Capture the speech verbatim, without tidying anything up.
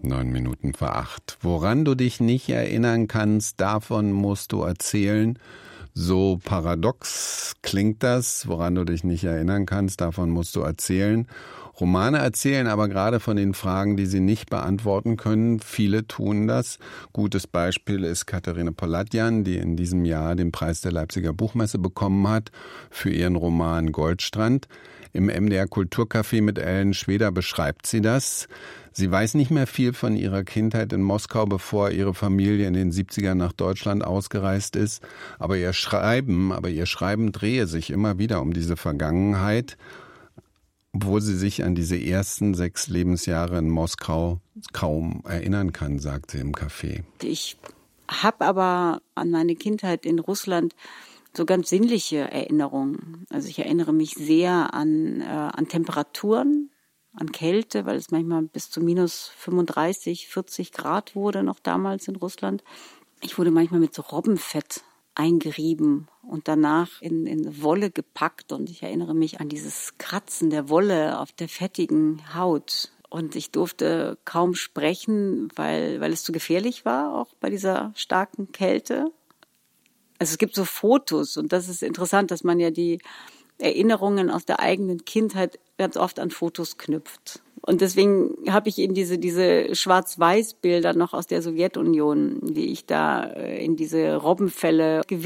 Neun Minuten vor acht. Woran du dich nicht erinnern kannst, davon musst du erzählen. So paradox klingt das, woran du dich nicht erinnern kannst, davon musst du erzählen. Romane erzählen aber gerade von den Fragen, die sie nicht beantworten können. Viele tun das. Gutes Beispiel ist Katharina Polatjan, die in diesem Jahr den Preis der Leipziger Buchmesse bekommen hat für ihren Roman Goldstrand. Im M D R Kulturcafé mit Ellen Schweder beschreibt sie das. Sie weiß nicht mehr viel von ihrer Kindheit in Moskau, bevor ihre Familie in den siebzigern nach Deutschland ausgereist ist. Aber ihr Schreiben, aber ihr Schreiben drehe sich immer wieder um diese Vergangenheit, obwohl sie sich an diese ersten sechs Lebensjahre in Moskau kaum erinnern kann, sagt sie im Café. Ich habe aber an meine Kindheit in Russland so ganz sinnliche Erinnerungen. Also ich erinnere mich sehr an, äh, an Temperaturen, an Kälte, weil es manchmal bis zu minus fünfunddreißig, vierzig Grad wurde noch damals in Russland. Ich wurde manchmal mit so Robbenfett eingerieben und danach in, in Wolle gepackt. Und ich erinnere mich an dieses Kratzen der Wolle auf der fettigen Haut. Und ich durfte kaum sprechen, weil, weil es zu gefährlich war, auch bei dieser starken Kälte. Also es gibt so Fotos und das ist interessant, dass man ja die Erinnerungen aus der eigenen Kindheit ganz oft an Fotos knüpft. Und deswegen habe ich eben diese, diese Schwarz-Weiß-Bilder noch aus der Sowjetunion, wie ich da in diese Robbenfälle